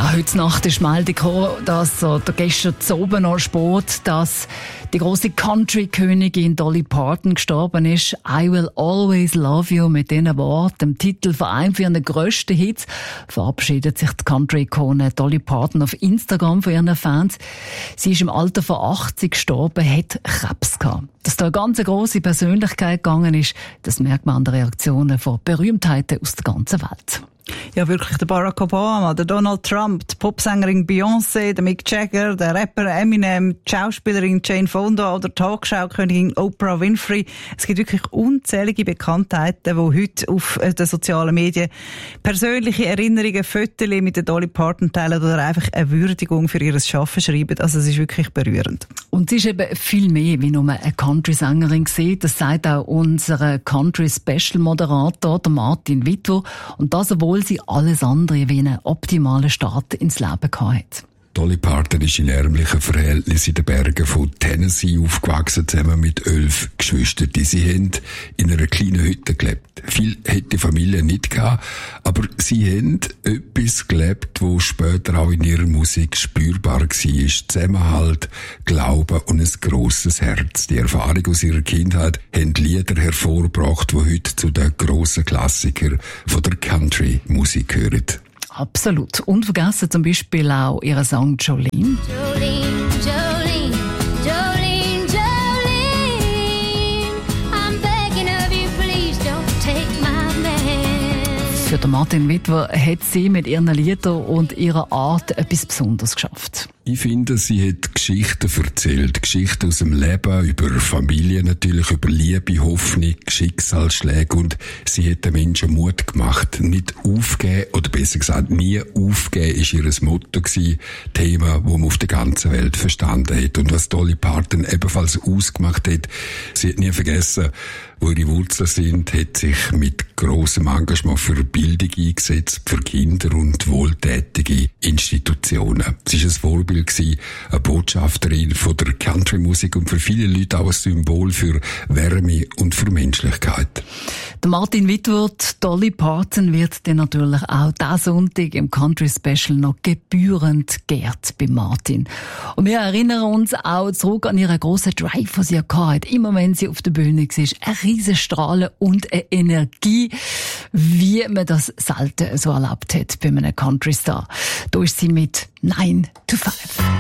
Ja, heute Nacht ist Meldung gekommen, dass, oder gestern zu oben noch spät, dass die grosse Country-Königin Dolly Parton gestorben ist. I Will Always Love You, mit diesen Worten, dem Titel von einem für ihren grössten Hits, verabschiedet sich die Country-Ikone Dolly Parton auf Instagram von ihren Fans. Sie ist im Alter von 80 gestorben, hat Krebs gehabt. Dass da eine ganz grosse Persönlichkeit gegangen ist, das merkt man an den Reaktionen von Berühmtheiten aus der ganzen Welt. Ja, wirklich, der Barack Obama, der Donald Trump, die Popsängerin Beyoncé, der Mick Jagger, der Rapper Eminem, die Schauspielerin Jane Fonda oder die Talkshow-Königin Oprah Winfrey. Es gibt wirklich unzählige Bekanntheiten, die heute auf den sozialen Medien persönliche Erinnerungen, Fotos mit der Dolly Parton teilen oder einfach eine Würdigung für ihr Schaffen schreiben. Also es ist wirklich berührend. Und sie ist eben viel mehr wie nur eine Country-Sängerin gewesen. Das sagt auch unser Country-Special-Moderator, der Martin Wittwer. Und das, obwohl sie alles andere wie einen optimalen Start ins Leben hatte. Dolly Parton ist in ärmlichen Verhältnissen in den Bergen von Tennessee aufgewachsen, zusammen mit 11 Geschwistern. Sie haben in einer kleinen Hütte gelebt. Viel hätte die Familie nicht gehabt, aber sie haben etwas gelebt, wo später auch in ihrer Musik spürbar war. Zusammenhalt, Glaube und ein grosses Herz. Die Erfahrung aus ihrer Kindheit haben Lieder hervorgebracht, die heute zu den grossen Klassikern von der Country-Musik gehören. Absolut. Unvergessen zum Beispiel auch ihren Song Jolene. Jolene, Jolene, Jolene, Jolene, I'm begging of you, please don't take my man. Für den Martin Wittwer hat sie mit ihren Liedern und ihrer Art etwas Besonderes geschafft. Ich finde, sie hat Geschichten erzählt. Geschichten aus dem Leben, über Familie natürlich, über Liebe, Hoffnung, Schicksalsschläge. Und sie hat den Menschen Mut gemacht. Nicht aufgeben, oder besser gesagt, nie aufgeben, ist ihr Motto gewesen. Thema, das man auf der ganzen Welt verstanden hat. Und was Dolly Parton ebenfalls ausgemacht hat, sie hat nie vergessen, wo ihre Wurzeln sind, hat sich mit grossem Engagement für Bildung eingesetzt, für Kinder und wohltätige Institutionen. Sie ist ein Vorbild gewesen, eine Botschafterin von der Country-Musik und für viele Leute auch ein Symbol für Wärme und für Menschlichkeit. Der Martin Wittwer, Dolly Parton, wird dann natürlich auch diesen Sonntag im Country Special noch gebührend geehrt bei Martin. Und wir erinnern uns auch zurück an ihren grossen Drive, den sie hatte. Immer wenn sie auf der Bühne war, eine riesen Strahlen und eine Energie, wie man das selten so erlebt hat bei einem Country-Star. Da ist sie mit 9 to 5.